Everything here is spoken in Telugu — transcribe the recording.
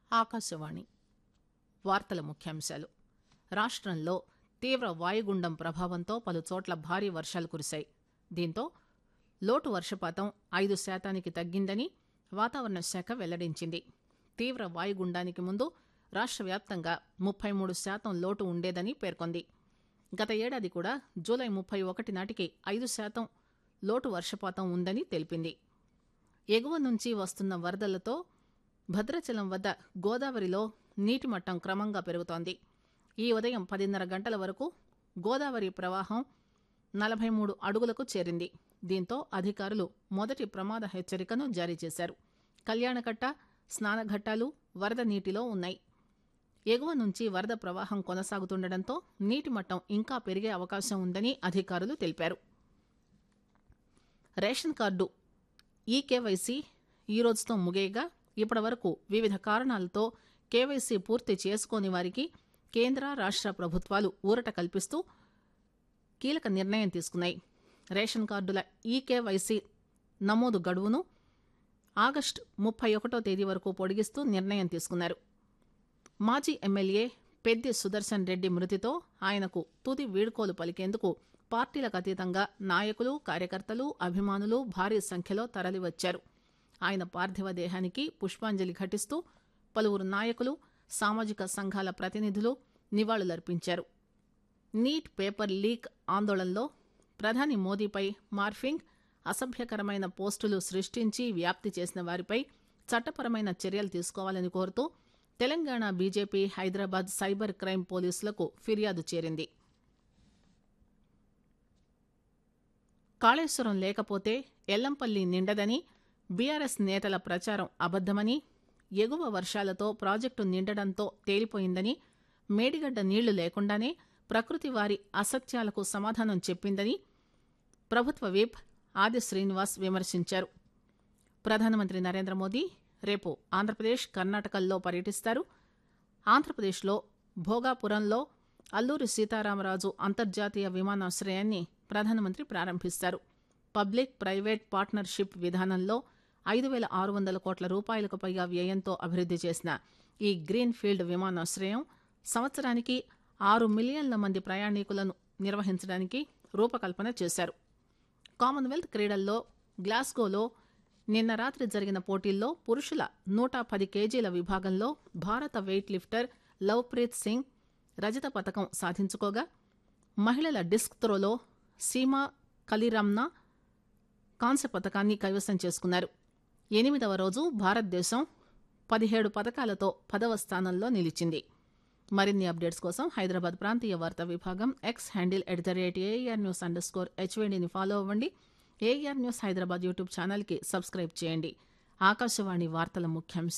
ఆకాశవాణి వార్తల ముఖ్యాంశాలు. రాష్ట్రంలో తీవ్ర వాయుగుండం ప్రభావంతో పలుచోట్ల భారీ వర్షాలు కురిశాయి. దీంతో లోటు వర్షపాతం 5% తగ్గిందని వాతావరణ శాఖ వెల్లడించింది. తీవ్ర వాయుగుండానికి ముందు రాష్ట్ర వ్యాప్తంగా 33% లోటు ఉండేదని పేర్కొంది. గత ఏడాది కూడా జూలై 31 నాటికి 5% లోటు వర్షపాతం ఉందని తెలిపింది. ఎగువ నుంచి వస్తున్న వరదలతో భద్రాచలం వద్ద గోదావరిలో నీటిమట్టం క్రమంగా పెరుగుతోంది. ఈ ఉదయం 10:30 గంటల వరకు గోదావరి ప్రవాహం 43 అడుగులకు చేరింది. దీంతో అధికారులు మొదటి ప్రమాద హెచ్చరికను జారీ చేశారు. కళ్యాణకట్ట, స్నానఘట్టాలు వరద నీటిలో ఉన్నాయి. ఎగువ నుంచి వరద ప్రవాహం కొనసాగుతుండటంతో నీటిమట్టం ఇంకా పెరిగే అవకాశం ఉందని అధికారులు తెలిపారు. రేషన్ కార్డు ఈకేవైసీ ఈ రోజుతో ముగియగా ఇప్పటివరకు వివిధ కారణాలతో కేవైసీ పూర్తి చేసుకోని వారికి కేంద్ర రాష్ట్ర ప్రభుత్వాలు ఊరట కల్పిస్తూ కీలక నిర్ణయం తీసుకున్నాయి. రేషన్ కార్డుల ఈకేవైసీ నమోదు గడువును ఆగస్టు 31వ తేదీ వరకు పొడిగిస్తూ నిర్ణయం తీసుకున్నారు. మాజీ ఎమ్మెల్యే పెద్ది సుదర్శన్ రెడ్డి మృతితో ఆయనకు తుది వీడ్కోలు పలికేందుకు పార్టీలకు అతీతంగా నాయకులు, కార్యకర్తలు, అభిమానులు భారీ సంఖ్యలో తరలివచ్చారు. ఆయన పార్థివ దేహానికి పుష్పాంజలి ఘటిస్తూ పలువురు నాయకులు, సామాజిక సంఘాల ప్రతినిధులు నివాళులర్పించారు. నీట్ పేపర్ లీక్ ఆందోళనలో ప్రధాని మోదీపై మార్ఫింగ్, అసభ్యకరమైన పోస్టులు సృష్టించి వ్యాప్తి చేసిన వారిపై చట్టపరమైన చర్యలు తీసుకోవాలని కోరుతూ Telangana BJP Hyderabad cyber crime పోలీసులకు ఫిర్యాదు చేరింది. కాళేశ్వరం లేకపోతే ఎల్లంపల్లి నిండదని బీఆర్ఎస్ నేతల ప్రచారం అబద్దమని, ఎగువ వర్షాలతో ప్రాజెక్టు నిండడంతో తేలిపోయిందని, మేడిగడ్డ నీళ్లు లేకుండానే ప్రకృతి వారి అసత్యాలకు సమాధానం చెప్పిందని ప్రభుత్వ విప్ ఆది శ్రీనివాస్ విమర్శించారు. ప్రధానమంత్రి నరేంద్ర మోదీ రేపు ఆంధ్రప్రదేశ్, కర్ణాటకల్లో పర్యటిస్తారు. ఆంధ్రప్రదేశ్లో భోగాపురంలో అల్లూరి సీతారామరాజు అంతర్జాతీయ విమానాశ్రయాన్ని ప్రధానమంత్రి ప్రారంభిస్తారు. పబ్లిక్ ప్రైవేట్ పార్ట్నర్షిప్ విధానంలో 5,600 కోట్ల రూపాయలకు పైగా వ్యయంతో అభివృద్ది చేసిన ఈ గ్రీన్ ఫీల్డ్ విమానాశ్రయం సంవత్సరానికి 6 మిలియన్ల మంది ప్రయాణికులను నిర్వహించడానికి రూపకల్పన చేశారు. కామన్వెల్త్ క్రీడల్లో గ్లాస్గోలో నిన్న రాత్రి జరిగిన పోటీల్లో పురుషుల 110 కేజీల విభాగంలో భారత వెయిట్ లిఫ్టర్ లవ్ప్రీత్ సింగ్ రజత పతకం సాధించుకోగా, మహిళల డిస్క్ త్రోలో సీమా కలిరామ్నా కాంస్య పతకాన్ని కైవసం చేసుకున్నారు. 8వ రోజు భారతదేశం 17 పతకాలతో 10వ స్థానంలో నిలిచింది. మరిన్ని అప్డేట్స్ కోసం హైదరాబాద్ ప్రాంతీయ వార్తా విభాగం ఎక్స్ హ్యాండిల్ @ARNews_HVDని ఫాలో అవ్వండి. AR న్యూస్ హైదరాబాద్ యూట్యూబ్ ఛానల్కి సబ్స్క్రైబ్ చేయండి. ఆకాశవాణి వార్తల ముఖ్యాంశాలు